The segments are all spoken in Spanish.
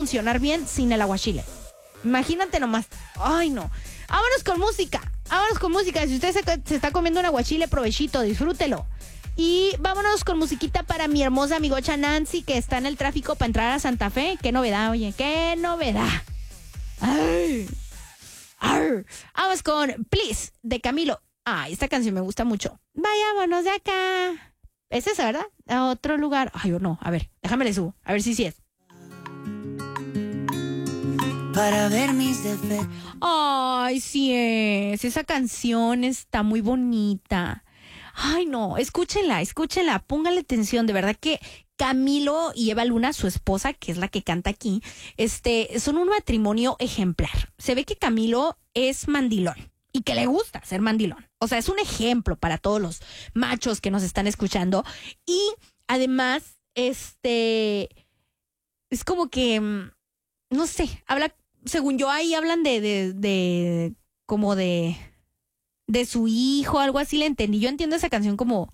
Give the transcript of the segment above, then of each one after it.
funcionar bien sin el aguachile. Imagínate nomás. Ay, no. Vámonos con música. Si usted se está comiendo un aguachile, provechito, disfrútelo. Y vámonos con musiquita para mi hermosa amigocha Nancy, que está en el tráfico para entrar a Santa Fe. Qué novedad, oye, qué novedad. Ay. Vamos con Please, de Camilo. Ay, esta canción me gusta mucho. Vayámonos de acá. ¿Es esa, verdad? A otro lugar. Ay, o no. A ver, déjame le subo. A ver si sí es. Para ver mis defectos. Ay, sí es. Esa canción está muy bonita. Ay, no. Escúchenla. Pónganle atención. De verdad que Camilo y Eva Luna, su esposa, que es la que canta aquí, son un matrimonio ejemplar. Se ve que Camilo es mandilón y que le gusta ser mandilón. O sea, es un ejemplo para todos los machos que nos están escuchando. Y además, es como que, no sé, según yo ahí hablan de como de su hijo, algo así le entendí. Yo entiendo esa canción como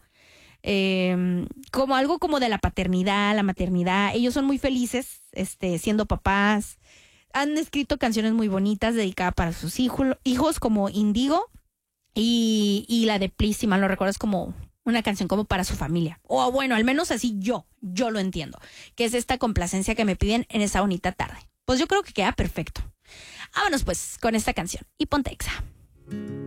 algo como de la paternidad, la maternidad. Ellos son muy felices, siendo papás. Han escrito canciones muy bonitas dedicadas para sus hijos como Indigo y la de Please, si mal no recuerdo, es como una canción como para su familia. O bueno, al menos así yo lo entiendo, que es esta complacencia que me piden en esa bonita tarde. Pues yo creo que queda perfecto. Vámonos pues con esta canción y ponte exa.